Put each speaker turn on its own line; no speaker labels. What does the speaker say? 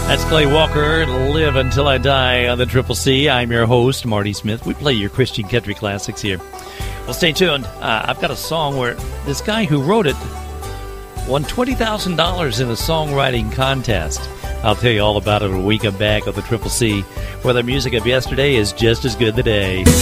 That's Clay Walker, Live Until I Die on the Triple C. I'm your host, Marty Smith. We play your Christian country classics here. Well, stay tuned. I've got a song where this guy who wrote it won $20,000 in a songwriting contest. I'll tell you all about it when we come back on the Triple C, where the music of yesterday is just as good today.